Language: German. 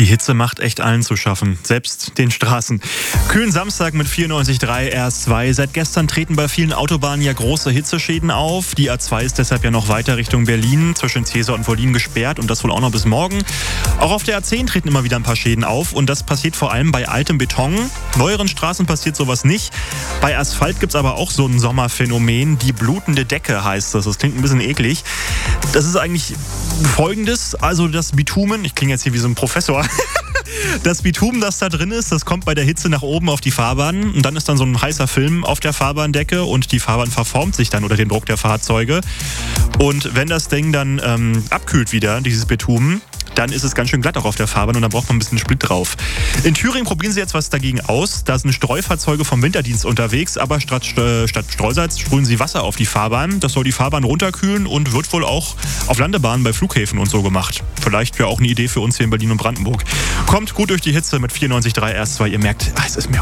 Die Hitze macht echt allen zu schaffen, selbst den Straßen. Kühlen Samstag mit 94,3 RS2. Seit gestern treten bei vielen Autobahnen ja große Hitzeschäden auf. Die A2 ist deshalb ja noch weiter Richtung Berlin, zwischen Cäsar und Wollin gesperrt und das wohl auch noch bis morgen. Auch auf der A10 treten immer wieder ein paar Schäden auf und das passiert vor allem bei altem Beton. Neueren Straßen passiert sowas nicht. Bei Asphalt gibt es aber auch so ein Sommerphänomen, die blutende Decke heißt das. Das klingt ein bisschen eklig. Das ist eigentlich Folgendes, also das Bitumen, ich klinge jetzt hier wie so ein Professor, das Bitumen, das da drin ist, das kommt bei der Hitze nach oben auf die Fahrbahn und dann ist dann so ein heißer Film auf der Fahrbahndecke und die Fahrbahn verformt sich dann unter dem Druck der Fahrzeuge. Und wenn das Ding dann abkühlt wieder, dieses Bitumen, dann ist es ganz schön glatt auch auf der Fahrbahn und dann braucht man ein bisschen Split drauf. In Thüringen probieren sie jetzt was dagegen aus. Da sind Streufahrzeuge vom Winterdienst unterwegs, aber statt Streusalz sprühen sie Wasser auf die Fahrbahn. Das soll die Fahrbahn runterkühlen und wird wohl auch auf Landebahnen bei Flughäfen und so gemacht. Vielleicht wäre auch eine Idee für uns hier in Berlin und Brandenburg. Kommt gut durch die Hitze mit 94,3 RS2. Ihr merkt, es ist mir